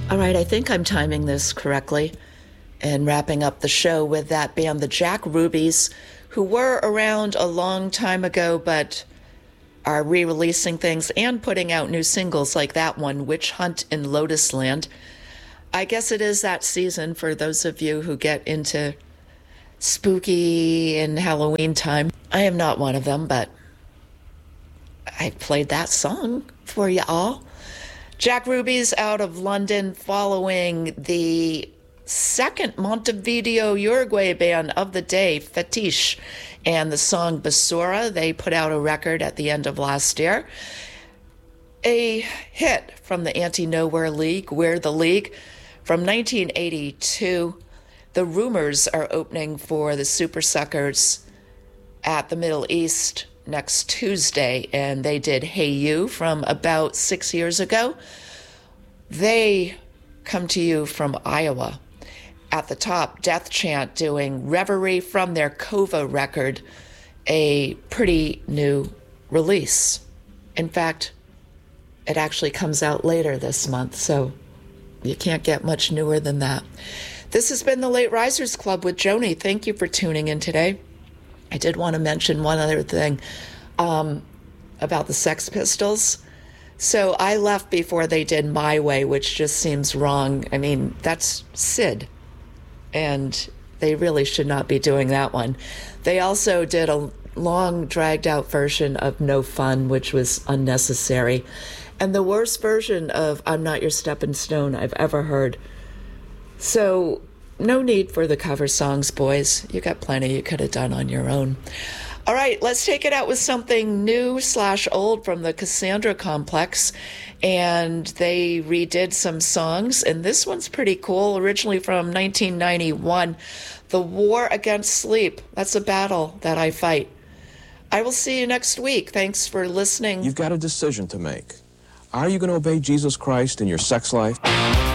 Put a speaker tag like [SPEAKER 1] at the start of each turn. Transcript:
[SPEAKER 1] All right, I think I'm timing this correctly and wrapping up the show with that band, the Jack Rubies, who were around a long time ago, but are re-releasing things and putting out new singles like that one, Witch Hunt in Lotus Land. I guess it is that season for those of you who get into spooky and Halloween time. I am not one of them, but I played that song for you all. Jack Rubies out of London, following the second Montevideo, Uruguay band of the day, Fetish, and the song Basura. They put out a record at the end of last year. A hit from the Anti-Nowhere League, We're the League, from 1982. The Rumors are opening for the Super Suckers at the Middle East next Tuesday, and they did Hey You from about 6 years ago. They come to you from Iowa. At the top, Death Chant doing Reverie from their Kova record, a pretty new release. In fact, it actually comes out later this month, so you can't get much newer than that. This has been the Late Risers Club with Joni. Thank you for tuning in today. I did want to mention one other thing about the Sex Pistols. So I left before they did My Way, which just seems wrong. I mean, that's Sid, and they really should not be doing that one. They also did a long, dragged-out version of No Fun, which was unnecessary, and the worst version of I'm Not Your Stepping Stone I've ever heard. So no need for the cover songs, boys. You got plenty you could have done on your own. All right, let's take it out with something new/old from the Cassandra Complex. And they redid some songs, and this one's pretty cool, originally from 1991. The War Against Sleep. That's a battle that I fight. I will see you next week. Thanks for listening.
[SPEAKER 2] You've got a decision to make. Are you going to obey Jesus Christ in your sex life?